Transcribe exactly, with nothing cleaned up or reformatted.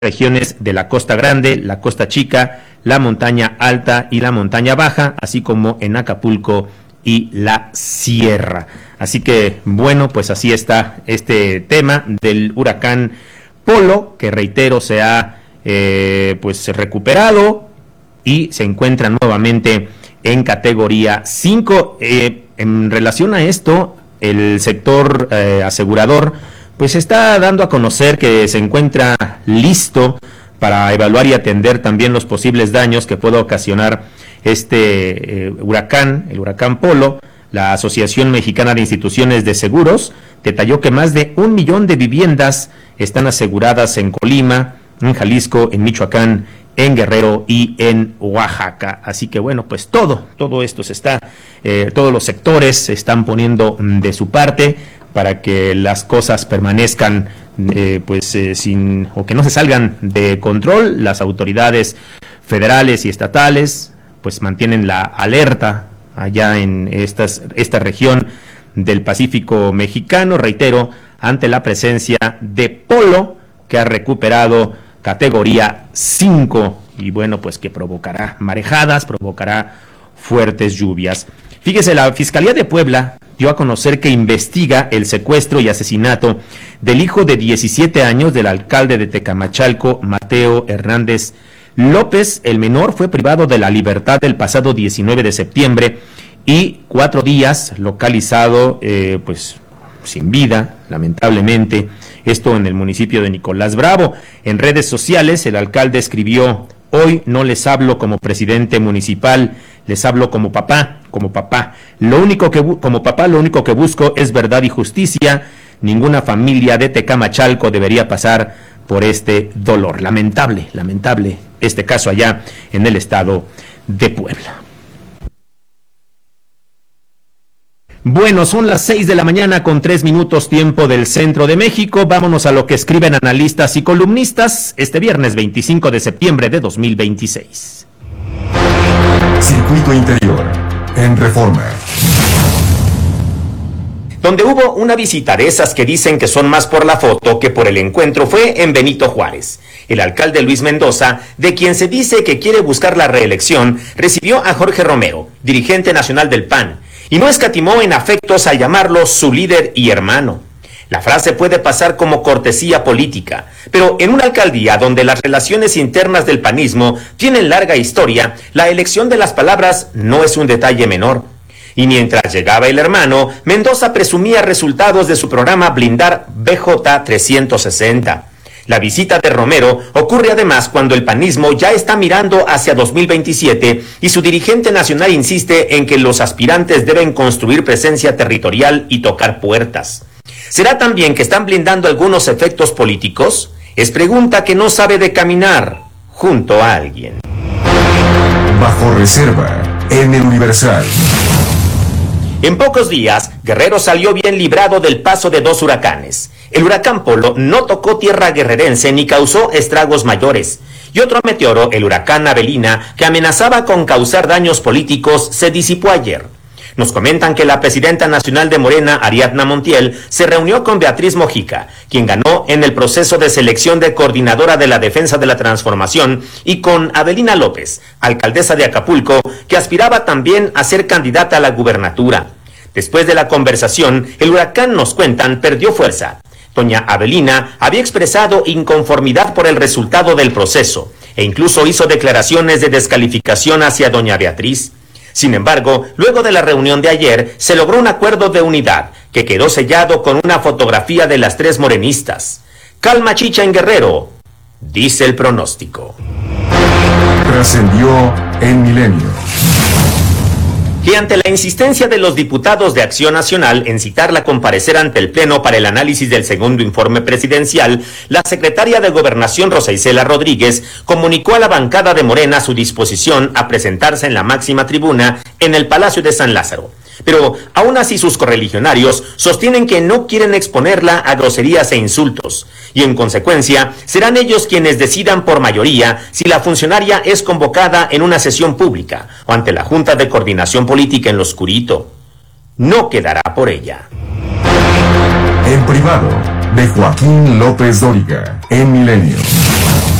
regiones de la Costa Grande, la Costa Chica, la Montaña Alta y la Montaña Baja, así como en Acapulco y la Sierra. Así que, bueno, pues así está este tema del huracán Polo, que reitero, se ha eh, pues recuperado y se encuentra nuevamente en categoría cinco. Eh, en relación a esto, el sector eh, asegurador pues está dando a conocer que se encuentra listo para evaluar y atender también los posibles daños que pueda ocasionar este eh, huracán, el huracán Polo. La Asociación Mexicana de Instituciones de Seguros detalló que más de un millón de viviendas están aseguradas en Colima, en Jalisco, en Michoacán, en Guerrero y en Oaxaca. Así que bueno, pues todo, todo esto se está, eh, todos los sectores se están poniendo de su parte para que las cosas permanezcan eh, pues eh, sin, o que no se salgan de control. Las autoridades federales y estatales pues mantienen la alerta allá en estas, esta región del Pacífico mexicano, reitero, ante la presencia de Polo, que ha recuperado categoría cinco, y bueno, pues que provocará marejadas, provocará fuertes lluvias. Fíjese, la Fiscalía de Puebla dio a conocer que investiga el secuestro y asesinato del hijo de diecisiete años del alcalde de Tecamachalco, Mateo Hernández López. El menor fue privado de la libertad el pasado diecinueve de septiembre y cuatro días localizado eh, pues sin vida, lamentablemente, esto en el municipio de Nicolás Bravo. En redes sociales el alcalde escribió: hoy no les hablo como presidente municipal, les hablo como papá, como papá. Lo único que como papá lo único que busco es verdad y justicia. Ninguna familia de Tecamachalco debería pasar por este dolor. Lamentable, lamentable este caso allá en el estado de Puebla. Bueno, son las seis de la mañana con tres minutos tiempo del centro de México. Vámonos a lo que escriben analistas y columnistas este viernes veinticinco de septiembre de dos mil veintiséis. Circuito Interior, en Reforma. Donde hubo una visita de esas que dicen que son más por la foto que por el encuentro fue en Benito Juárez. El alcalde Luis Mendoza, de quien se dice que quiere buscar la reelección, recibió a Jorge Romero, dirigente nacional del P A N, y no escatimó en afectos al llamarlo su líder y hermano. La frase puede pasar como cortesía política, pero en una alcaldía donde las relaciones internas del panismo tienen larga historia, la elección de las palabras no es un detalle menor. Y mientras llegaba el hermano, Mendoza presumía resultados de su programa Blindar B J trescientos sesenta. La visita de Romero ocurre además cuando el panismo ya está mirando hacia dos mil veintisiete y su dirigente nacional insiste en que los aspirantes deben construir presencia territorial y tocar puertas. ¿Será también que están blindando algunos efectos políticos? Es pregunta que no sabe de caminar junto a alguien. Bajo reserva, en el Universal. En pocos días, Guerrero salió bien librado del paso de dos huracanes. El huracán Polo no tocó tierra guerrerense ni causó estragos mayores. Y otro meteoro, el huracán Avelina, que amenazaba con causar daños políticos, se disipó ayer. Nos comentan que la presidenta nacional de Morena, Ariadna Montiel, se reunió con Beatriz Mojica, quien ganó en el proceso de selección de coordinadora de la Defensa de la Transformación, y con Avelina López, alcaldesa de Acapulco, que aspiraba también a ser candidata a la gubernatura. Después de la conversación, el huracán, nos cuentan, perdió fuerza. Doña Avelina había expresado inconformidad por el resultado del proceso, e incluso hizo declaraciones de descalificación hacia doña Beatriz. Sin embargo, luego de la reunión de ayer, se logró un acuerdo de unidad que quedó sellado con una fotografía de las tres morenistas. Calma chicha en Guerrero, dice el pronóstico. Trascendió en Milenio. Que ante la insistencia de los diputados de Acción Nacional en citarla a comparecer ante el Pleno para el análisis del segundo informe presidencial, la secretaria de Gobernación, Rosa Isela Rodríguez, comunicó a la bancada de Morena su disposición a presentarse en la máxima tribuna en el Palacio de San Lázaro. Pero aún así sus correligionarios sostienen que no quieren exponerla a groserías e insultos, y en consecuencia serán ellos quienes decidan por mayoría si la funcionaria es convocada en una sesión pública o ante la Junta de Coordinación Política en lo oscurito. No quedará por ella. En privado, de Joaquín López Dóriga, en Milenio.